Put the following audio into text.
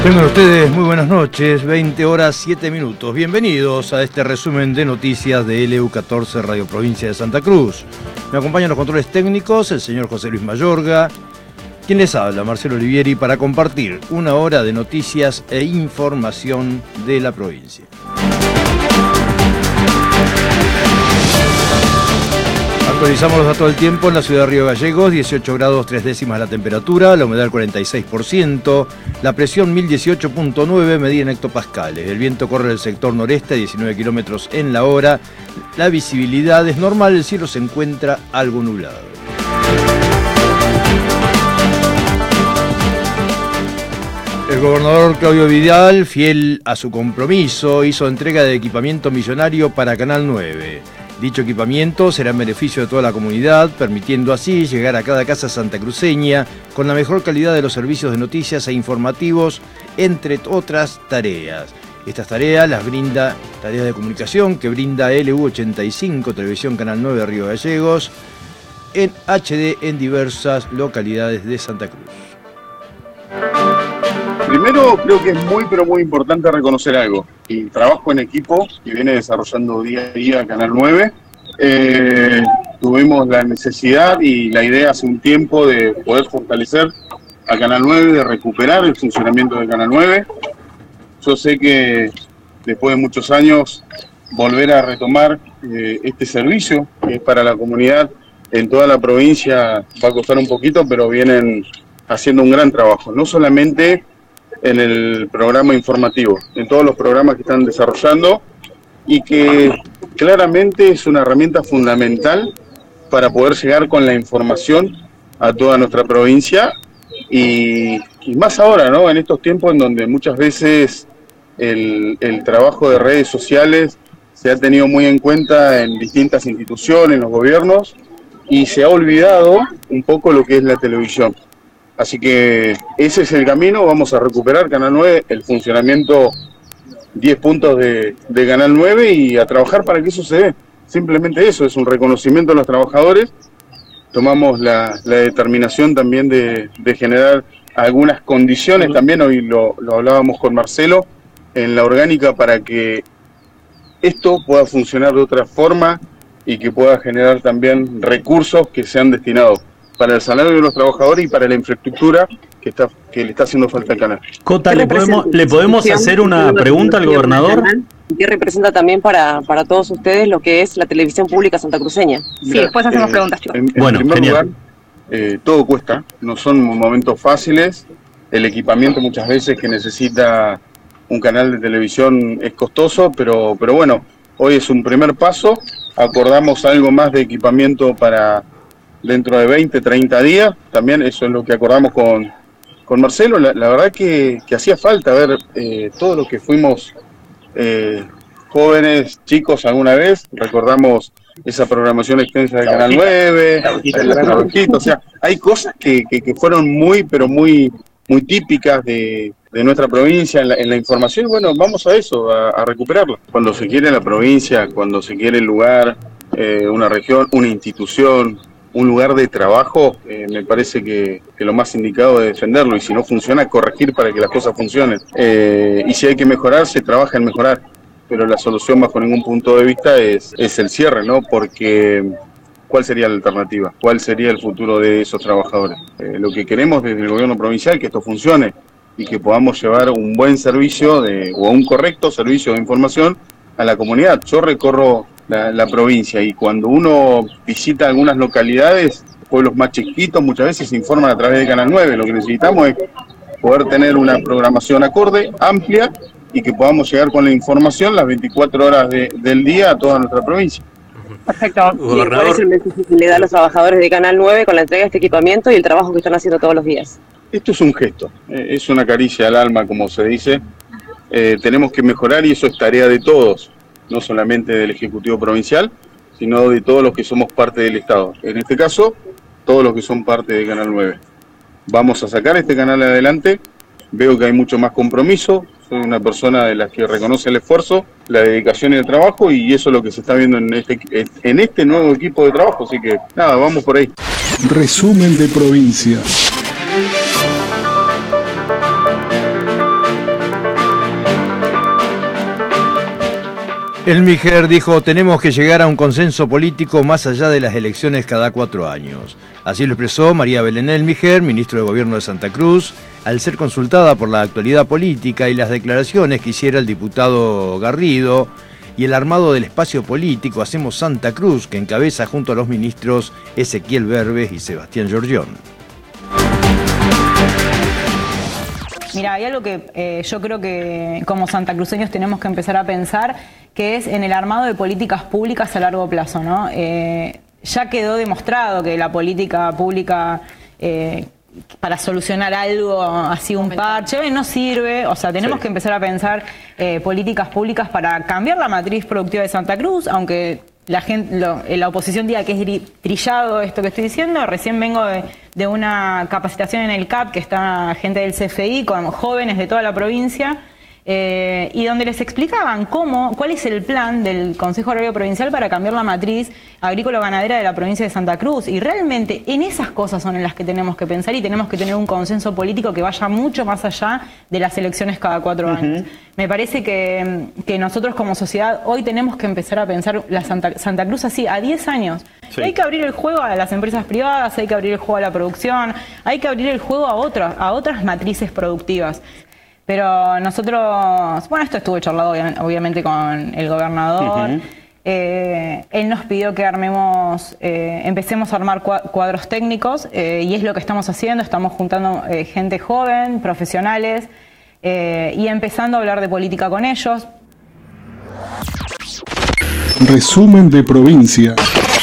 Tengan ustedes muy buenas noches, 20 horas 7 minutos. Bienvenidos a este resumen de noticias de LU14 Radio Provincia de Santa Cruz. Me acompañan los controles técnicos el señor José Luis Mayorga, quien les habla, Marcelo Olivieri, para compartir una hora de noticias e información de la provincia. Actualizamos los datos del tiempo en la ciudad de Río Gallegos: 18 grados 3 décimas la temperatura, la humedad del 46%, la presión 1018.9 medida en hectopascales. El viento corre del sector noreste a 19 kilómetros en la hora, la visibilidad es normal, el cielo se encuentra algo nublado. El gobernador Claudio Vidal, fiel a su compromiso, hizo entrega de equipamiento millonario para Canal 9. Dicho equipamiento será en beneficio de toda la comunidad, permitiendo así llegar a cada casa santacruceña con la mejor calidad de los servicios de noticias e informativos, entre otras tareas. Estas tareas las brinda tareas de comunicación que brinda LU85, Televisión Canal 9 de Río Gallegos, en HD en diversas localidades de Santa Cruz. Primero, creo que es muy, pero muy importante reconocer algo. El trabajo en equipo que viene desarrollando día a día Canal 9. Tuvimos la necesidad y la idea hace un tiempo de poder fortalecer a Canal 9, de recuperar el funcionamiento de Canal 9. Yo sé que después de muchos años volver a retomar este servicio, que es para la comunidad en toda la provincia, va a costar un poquito, pero vienen haciendo un gran trabajo. No solamente en el programa informativo, en todos los programas que están desarrollando y que claramente es una herramienta fundamental para poder llegar con la información a toda nuestra provincia y más ahora, ¿no? En estos tiempos en donde muchas veces el trabajo de redes sociales se ha tenido muy en cuenta en distintas instituciones, en los gobiernos, y se ha olvidado un poco lo que es la televisión. Así que ese es el camino, vamos a recuperar Canal 9, el funcionamiento 10 puntos de Canal 9 y a trabajar para que eso se dé. Simplemente eso, es un reconocimiento a los trabajadores. Tomamos la determinación también de generar algunas condiciones, también hoy lo hablábamos con Marcelo, en la orgánica para que esto pueda funcionar de otra forma y que pueda generar también recursos que sean destinados para el salario de los trabajadores y para la infraestructura que le está haciendo falta al canal. Cota, ¿le podemos hacer una pregunta al gobernador? ¿Qué representa también para todos ustedes lo que es la televisión pública santacruceña? Sí, después hacemos preguntas, chicos. En primer lugar, todo cuesta, no son momentos fáciles, el equipamiento muchas veces que necesita un canal de televisión es costoso, pero bueno, hoy es un primer paso, acordamos algo más de equipamiento para dentro de 20, 30 días, también eso es lo que acordamos con Marcelo. La verdad que hacía falta ver todo lo que fuimos jóvenes, chicos alguna vez, recordamos esa programación extensa de Canal 9, o sea, hay cosas que fueron muy, pero muy típicas de nuestra provincia en la información, bueno, vamos a eso, a recuperarlo. Cuando se quiere la provincia, cuando se quiere el lugar, una región, una institución, un lugar de trabajo, me parece que lo más indicado es defenderlo y si no funciona, corregir para que las cosas funcionen. Y si hay que mejorar, se trabaja en mejorar, pero la solución bajo ningún punto de vista es el cierre, ¿no? Porque ¿cuál sería la alternativa? ¿Cuál sería el futuro de esos trabajadores? Lo que queremos desde el gobierno provincial es que esto funcione y que podamos llevar un buen servicio o un correcto servicio de información a la comunidad. Yo recorro la provincia y cuando uno visita algunas localidades, pueblos más chiquitos, muchas veces se informan a través de Canal 9. Lo que necesitamos es poder tener una programación acorde, amplia y que podamos llegar con la información las 24 horas del día a toda nuestra provincia. Perfecto. ¿Cuál es el mensaje que le da a los trabajadores de Canal 9 con la entrega de este equipamiento y el trabajo que están haciendo todos los días? Esto es un gesto, es una caricia al alma, como se dice. Tenemos que mejorar y eso es tarea de todos, no solamente del Ejecutivo Provincial, sino de todos los que somos parte del Estado. En este caso, todos los que son parte de Canal 9. Vamos a sacar este canal adelante, veo que hay mucho más compromiso, soy una persona de las que reconoce el esfuerzo, la dedicación y el trabajo, y eso es lo que se está viendo en este nuevo equipo de trabajo, así que nada, vamos por ahí. Resumen de provincia. Elmiger dijo, tenemos que llegar a un consenso político más allá de las elecciones cada 4 años. Así lo expresó María Belén Elmiger, ministro de Gobierno de Santa Cruz, al ser consultada por la actualidad política y las declaraciones que hiciera el diputado Garrido y el armado del espacio político Hacemos Santa Cruz, que encabeza junto a los ministros Ezequiel Berbes y Sebastián Giorgión. Mira, hay algo que yo creo que como santacruceños tenemos que empezar a pensar, que es en el armado de políticas públicas a largo plazo, ¿no? Ya quedó demostrado que la política pública para solucionar algo así, un parche, no sirve. O sea, tenemos que empezar a pensar políticas públicas para cambiar la matriz productiva de Santa Cruz, aunque la gente, la oposición diga que es trillado esto que estoy diciendo. Recién vengo de una capacitación en el CAP, que está gente del CFI con jóvenes de toda la provincia, y donde les explicaban cuál es el plan del Consejo Agrario Provincial para cambiar la matriz agrícola-ganadera de la provincia de Santa Cruz. Y realmente en esas cosas son en las que tenemos que pensar, y tenemos que tener un consenso político que vaya mucho más allá de las elecciones cada 4 años. Me parece que nosotros como sociedad hoy tenemos que empezar a pensar la Santa Cruz así, a 10 años. Sí. Hay que abrir el juego a las empresas privadas, hay que abrir el juego a la producción, hay que abrir el juego a otras matrices productivas. Pero nosotros, bueno, esto estuvo charlado obviamente con el gobernador. Él nos pidió que empecemos a armar cuadros técnicos, y es lo que estamos haciendo. Estamos juntando gente joven, profesionales, y empezando a hablar de política con ellos. Resumen de provincia.